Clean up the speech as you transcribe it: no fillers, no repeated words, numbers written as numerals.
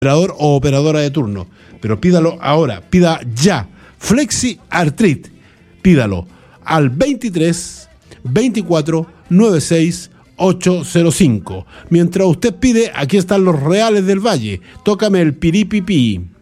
operador o operadora de turno. Pero pídalo ahora, pida ya. Flexi Artrit, pídalo al 23 24 96 805. Mientras usted pide, aquí están los Reales del Valle. Tócame el piripipí.